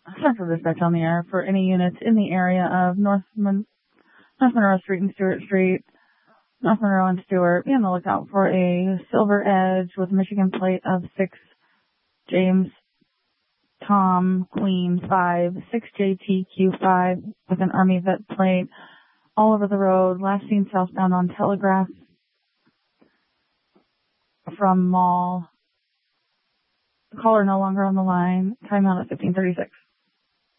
Central Dispatch on the air for any units in the area of North Monroe Street and Stewart Street, North Monroe and Stewart. Be on the lookout for a Silver Edge with a Michigan plate of 6 James Tom Queen 5, 6JTQ5 with an Army Vet plate all over the road. Last seen southbound on Telegraph from Mall. The caller no longer on the line. Time out at 15:36.